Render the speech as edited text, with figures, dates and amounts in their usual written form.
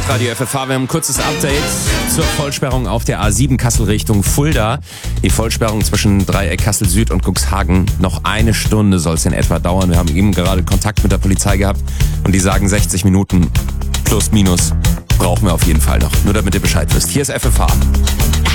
Hitradio FFH. Wir haben ein kurzes Update zur Vollsperrung auf der A7 Kassel Richtung Fulda. Die Vollsperrung zwischen Dreieck Kassel Süd und Cuxhagen. Noch eine Stunde soll es in etwa dauern. Wir haben eben gerade Kontakt mit der Polizei gehabt und die sagen 60 Minuten plus minus brauchen wir auf jeden Fall noch. Nur damit ihr Bescheid wisst. Hier ist FFH.